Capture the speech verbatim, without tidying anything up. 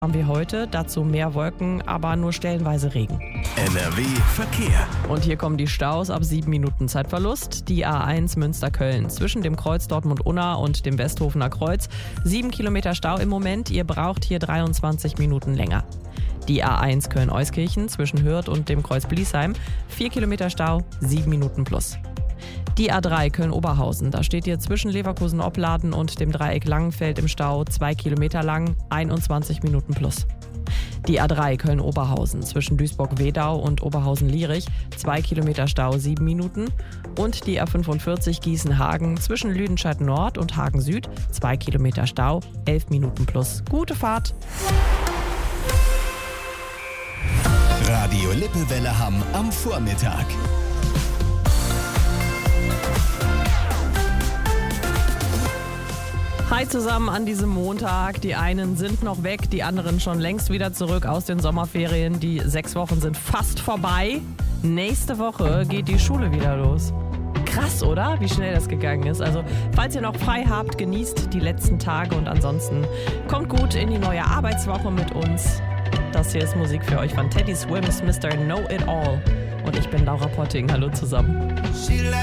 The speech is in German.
Haben wir heute, dazu mehr Wolken, aber nur stellenweise Regen. N R W Verkehr. Und hier kommen die Staus ab sieben Minuten Zeitverlust. Die A eins Münster-Köln zwischen dem Kreuz Dortmund-Unna und dem Westhofener Kreuz. Sieben Kilometer Stau im Moment, ihr braucht hier dreiundzwanzig Minuten länger. Die A eins Köln-Euskirchen zwischen Hürth und dem Kreuz Bliesheim. Vier Kilometer Stau, sieben Minuten plus. Die A drei Köln-Oberhausen, da steht ihr zwischen Leverkusen-Opladen und dem Dreieck Langenfeld im Stau, zwei Kilometer lang, einundzwanzig Minuten plus. Die A drei Köln-Oberhausen zwischen Duisburg-Wedau und Oberhausen-Lierich, zwei Kilometer Stau, sieben Minuten. Und die A fünfundvierzig Gießen-Hagen zwischen Lüdenscheid-Nord und Hagen-Süd, zwei Kilometer Stau, elf Minuten plus. Gute Fahrt! Radio Lippewelle Hamm am Vormittag. Hi zusammen an diesem Montag. Die einen sind noch weg, die anderen schon längst wieder zurück aus den Sommerferien. Die sechs Wochen sind fast vorbei. Nächste Woche geht die Schule wieder los. Krass, oder? Wie schnell das gegangen ist. Also, falls ihr noch frei habt, genießt die letzten Tage und ansonsten kommt gut in die neue Arbeitswoche mit uns. Das hier ist Musik für euch von Teddy Swims, Mister Know It All. Und ich bin Laura Potting. Hallo zusammen.